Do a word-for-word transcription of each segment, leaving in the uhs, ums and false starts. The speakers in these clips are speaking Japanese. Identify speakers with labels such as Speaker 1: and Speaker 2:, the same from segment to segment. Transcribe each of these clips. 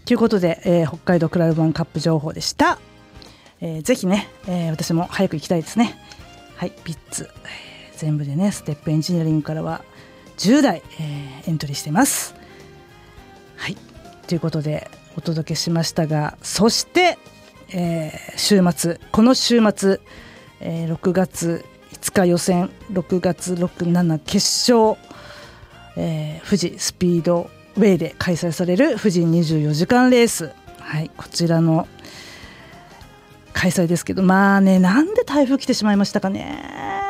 Speaker 1: ということで、えー、北海道クラブワンカップ情報でした。えー、ぜひね、えー、私も早く行きたいですね。はい、ビッツ、えー、全部でねステップエンジニアリングからはじゅうだい、えー、エントリーしています。はい、ということでお届けしましたが、そして、えー、週末この週末、えー、ろくがついつか予選、ろくがつろく、しち決勝、えー、富士スピードウェイで開催される富士にじゅうよじかんレース、はい、こちらの開催ですけど、まあね、なんで台風来てしまいましたかね。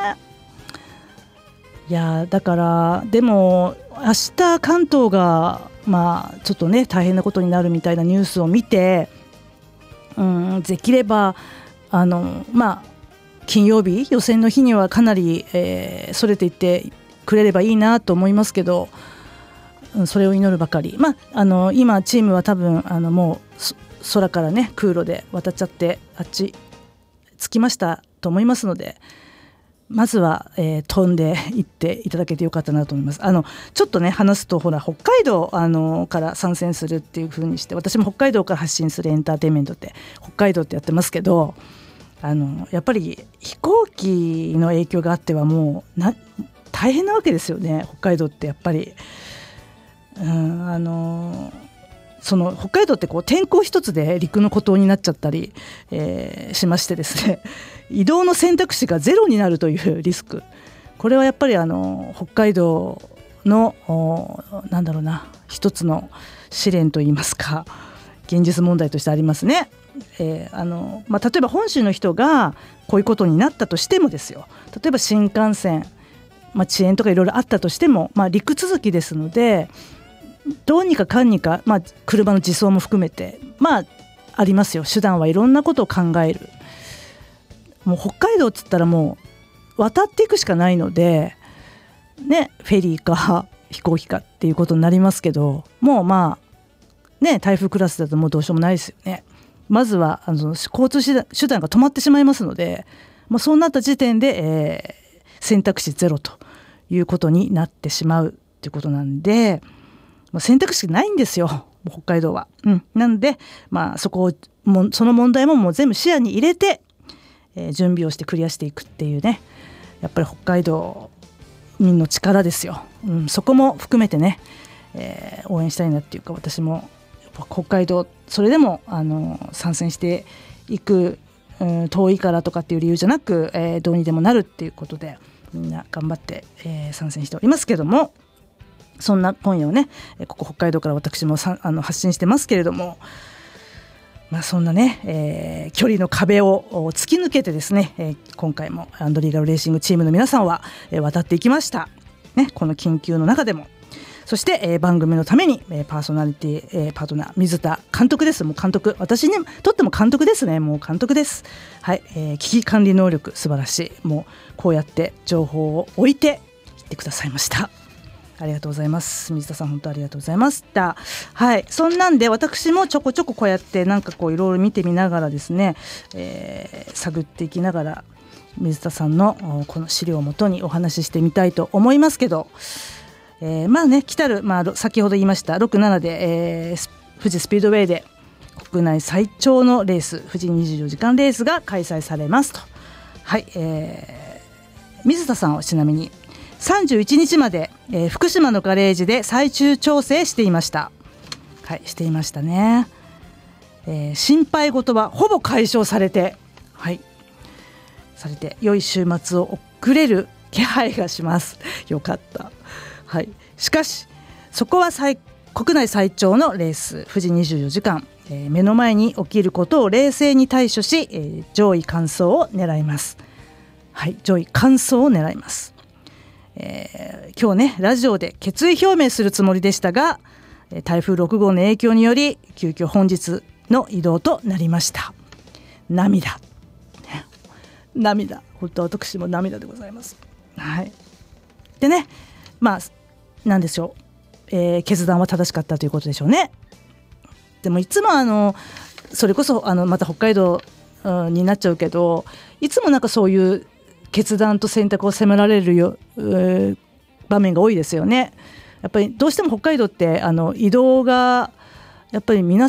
Speaker 1: いやだからでも明日関東がまあちょっとね大変なことになるみたいなニュースを見て、うん、できればあのまあ金曜日予選の日にはかなり、えー、それていってくれればいいなと思いますけど、それを祈るばかり。まあ、あの今チームは多分あのもう空からね空路で渡っちゃってあっち着きましたと思いますので、まずは、えー、飛んでいっていただけてよかったなと思います。あのちょっとね話すと、ほら北海道あのから参戦するっていう風にして、私も北海道から発信するエンターテインメントって北海道ってやってますけど、あのやっぱり飛行機の影響があってはもうな大変なわけですよね。北海道ってやっぱり、うん、あのその北海道ってこう天候一つで陸の孤島になっちゃったり、えー、しましてですね、移動の選択肢がゼロになるというリスク、これはやっぱりあの北海道のなんだろうな一つの試練といいますか現実問題としてありますね。えーあのまあ、例えば本州の人がこういうことになったとしてもですよ、例えば新幹線、まあ、遅延とかいろいろあったとしても、まあ、陸続きですのでどうにかかんにか、まあ、車の自走も含めて、まあ、ありますよ。手段はいろんなことを考える。もう北海道っつったらもう渡っていくしかないので、ね、フェリーか飛行機かっていうことになりますけど、もうまあね台風クラスだともうどうしようもないですよね。まずはあの交通手段、手段が止まってしまいますので、まあ、そうなった時点で、えー、選択肢ゼロということになってしまうということなんで、まあ、選択肢ないんですよ北海道は、うん、なんで、まあ、そこをもその問題ももう全部視野に入れて、えー、準備をしてクリアしていくっていうね、やっぱり北海道民の力ですよ、うん、そこも含めてね、えー、応援したいなっていうか、私も北海道それでもあの参戦していく、うん、遠いからとかっていう理由じゃなく、えー、どうにでもなるっていうことでみんな頑張って、えー、参戦しておりますけども、そんな今夜をねここ北海道から私もさあの発信してますけれども、まあ、そんなね、えー、距離の壁を突き抜けてですね、えー、今回もアンドリーガルレーシングチームの皆さんは、えー、渡っていきました、ね、この緊急の中でも。そして、えー、番組のために、えー、パーソナリティ、えー、パートナー水田監督です。もう監督、私にとっても監督ですね。もう監督です。はい、えー、危機管理能力素晴らしい。もうこうやって情報を置いていってくださいました。ありがとうございます。水田さん本当ありがとうございました。はい、そんなんで私もちょこちょここうやってなんかこういろいろ見てみながらですね、えー、探っていきながら水田さんのこの資料をもとにお話ししてみたいと思いますけど、えー、まあね来たる、まあ、先ほど言いましたろく、しちで、えー、富士スピードウェイで国内最長のレース富士にじゅうよじかんレースが開催されますと。はい、えー、水田さんはちなみにさんじゅういちにちまで、えー、福島のガレージで最終調整していました。はいしていましたね、えー、心配事はほぼ解消されて、はいされて良い週末を送れる気配がします。よかった。はい、しかしそこは最国内最長のレース富士にじゅうよじかん、えー、目の前に起きることを冷静に対処し、えー、上位完走を狙います。はい、上位完走を狙います、えー、今日ねラジオで決意表明するつもりでしたが、台風ろくごうの影響により急遽本日の移動となりました。涙、ね、涙、本当私も涙でございます。はい、でね、まあなんでしょう、えー、決断は正しかったということでしょうね。でもいつもあのそれこそあのまた北海道、うん、になっちゃうけど、いつもなんかそういう決断と選択を迫られるよ、えー、場面が多いですよね。やっぱりどうしても北海道ってあの移動がやっぱり皆